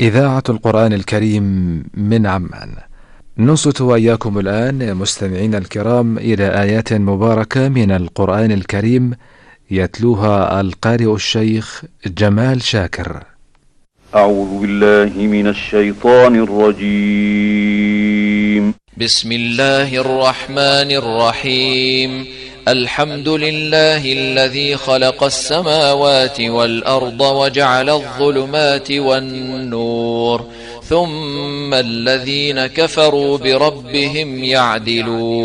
إذاعة القرآن الكريم من عمان. ننصت وإياكم الآن مستمعين الكرام إلى آيات مباركة من القرآن الكريم يتلوها القارئ الشيخ جمال شاكر. أعوذ بالله من الشيطان الرجيم. بسم الله الرحمن الرحيم. الحمد لله الذي خلق السماوات والأرض وجعل الظلمات والنور ثم الذين كفروا بربهم يعدلون.